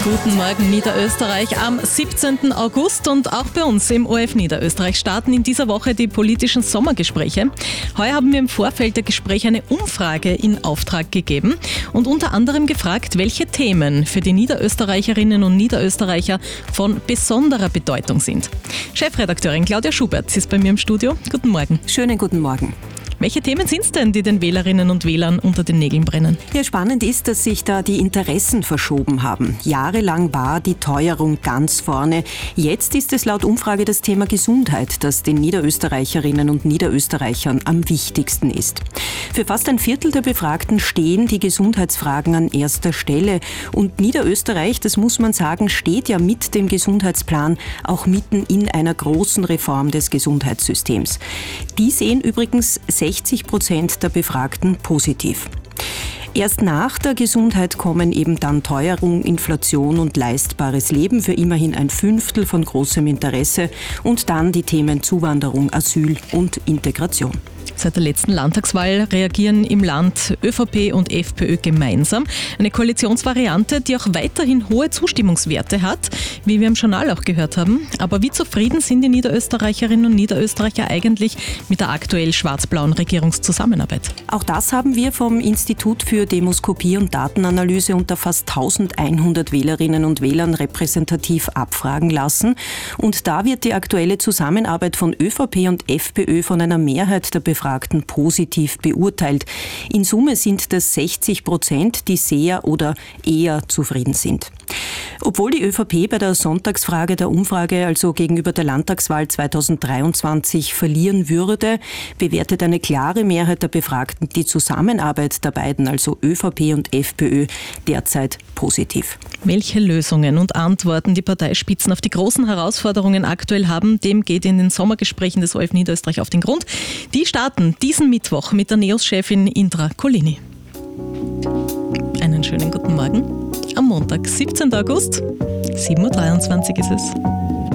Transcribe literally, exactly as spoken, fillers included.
Guten Morgen Niederösterreich am siebzehnten August und auch bei uns im O R F Niederösterreich starten in dieser Woche die politischen Sommergespräche. Heuer haben wir im Vorfeld der Gespräche eine Umfrage in Auftrag gegeben und unter anderem gefragt, welche Themen für die Niederösterreicherinnen und Niederösterreicher von besonderer Bedeutung sind. Chefredakteurin Claudia Schubert ist bei mir im Studio. Guten Morgen. Schönen guten Morgen. Welche Themen sind es denn, die den Wählerinnen und Wählern unter den Nägeln brennen? Ja, spannend ist, dass sich da die Interessen verschoben haben. Jahrelang war die Teuerung ganz vorne. Jetzt ist es laut Umfrage das Thema Gesundheit, das den Niederösterreicherinnen und Niederösterreichern am wichtigsten ist. Für fast ein Viertel der Befragten stehen die Gesundheitsfragen an erster Stelle. Und Niederösterreich, das muss man sagen, steht ja mit dem Gesundheitsplan auch mitten in einer großen Reform des Gesundheitssystems. Die sehen übrigens sechzig Prozent der Befragten positiv. Erst nach der Gesundheit kommen eben dann Teuerung, Inflation und leistbares Leben für immerhin ein Fünftel von großem Interesse und dann die Themen Zuwanderung, Asyl und Integration. Seit der letzten Landtagswahl reagieren im Land ÖVP und FPÖ gemeinsam. Eine Koalitionsvariante, die auch weiterhin hohe Zustimmungswerte hat, wie wir im Journal auch gehört haben. Aber wie zufrieden sind die Niederösterreicherinnen und Niederösterreicher eigentlich mit der aktuell schwarz-blauen Regierungszusammenarbeit? Auch das haben wir vom Institut für Demoskopie und Datenanalyse unter fast eintausendeinhundert Wählerinnen und Wählern repräsentativ abfragen lassen. Und da wird die aktuelle Zusammenarbeit von ÖVP und FPÖ von einer Mehrheit der Befragten positiv beurteilt. In Summe sind das sechzig Prozent, die sehr oder eher zufrieden sind. Obwohl die ÖVP bei der Sonntagsfrage der Umfrage, also gegenüber der Landtagswahl zweitausenddreiundzwanzig, verlieren würde, bewertet eine klare Mehrheit der Befragten die Zusammenarbeit der beiden, also ÖVP und FPÖ, derzeit positiv. Welche Lösungen und Antworten die Parteispitzen auf die großen Herausforderungen aktuell haben, dem geht in den Sommergesprächen des O R F Niederösterreich auf den Grund. Die starten diesen Mittwoch mit der NEOS-Chefin Indra Collini. Einen schönen guten Morgen. Am Montag, siebzehnten August, sieben Uhr dreiundzwanzig ist es.